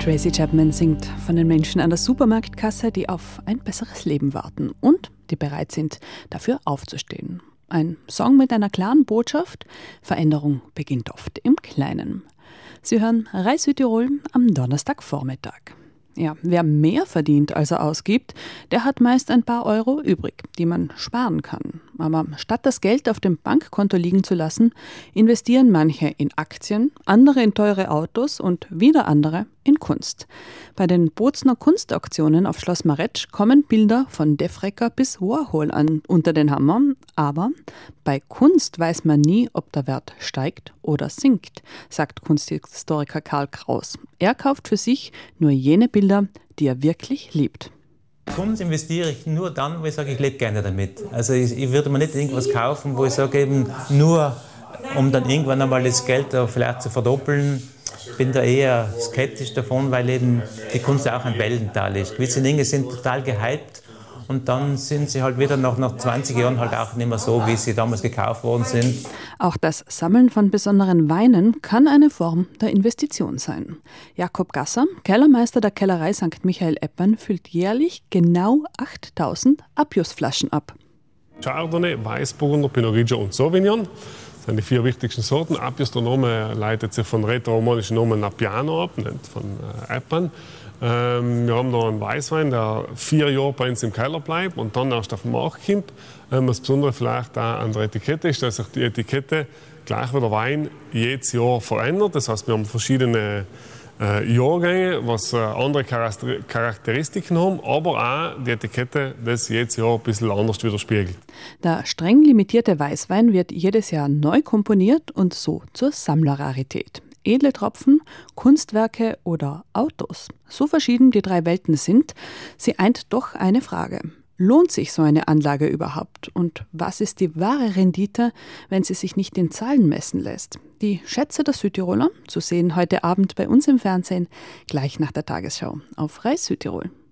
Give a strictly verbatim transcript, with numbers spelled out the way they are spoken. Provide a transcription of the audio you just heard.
Tracy Chapman singt von den Menschen an der Supermarktkasse, die auf ein besseres Leben warten und die bereit sind, dafür aufzustehen. Ein Song mit einer klaren Botschaft: Veränderung beginnt oft im Kleinen. Sie hören Rai Südtirol am Donnerstagvormittag. Ja, wer mehr verdient, als er ausgibt, der hat meist ein paar Euro übrig, die man sparen kann. Aber statt das Geld auf dem Bankkonto liegen zu lassen, investieren manche in Aktien, andere in teure Autos und wieder andere in Kunst. Bei den Bozner Kunstauktionen auf Schloss Maretsch kommen Bilder von Defrecker bis Warhol an unter den Hammer. Aber bei Kunst weiß man nie, ob der Wert steigt oder sinkt, sagt Kunsthistoriker Karl Kraus. Er kauft für sich nur jene Bilder, die er wirklich liebt. Kunst investiere ich nur dann, wo ich sage, ich lebe gerne damit. Also ich, ich würde mir nicht irgendwas kaufen, wo ich sage, eben nur um dann irgendwann einmal das Geld da vielleicht zu verdoppeln. Ich bin da eher skeptisch davon, weil eben die Kunst auch ein Wellental ist. Gewisse Dinge sind total gehypt und dann sind sie halt wieder nach, nach zwanzig Jahren halt auch nicht mehr so, wie sie damals gekauft worden sind. Auch das Sammeln von besonderen Weinen kann eine Form der Investition sein. Jakob Gasser, Kellermeister der Kellerei Sankt Michael Eppern, füllt jährlich genau achttausend Appius-Flaschen ab. Chardonnay, Weißburgunder, Pinot Grigio und Sauvignon. Das sind die vier wichtigsten Sorten. Appius, der Name leitet sich von rätoromanischen Namen Appiano ab, nicht von äh, Eppern. Ähm, wir haben da einen Weißwein, der vier Jahre bei uns im Keller bleibt und dann erst auf den Markt kommt. Ähm, das Besondere vielleicht auch an der Etikette ist, dass sich die Etikette gleich wie der Wein jedes Jahr verändert. Das heißt, wir haben verschiedene äh, Jahrgänge, was äh, andere Charakter- Charakteristiken haben, aber auch die Etikette, das jedes Jahr ein bisschen anders widerspiegelt. Der streng limitierte Weißwein wird jedes Jahr neu komponiert und so zur Sammlerrarität. Edle Tropfen, Kunstwerke oder Autos. So verschieden die drei Welten sind, sie eint doch eine Frage. Lohnt sich so eine Anlage überhaupt? Und was ist die wahre Rendite, wenn sie sich nicht in Zahlen messen lässt? Die Schätze der Südtiroler, zu sehen heute Abend bei uns im Fernsehen, gleich nach der Tagesschau auf Rai Südtirol.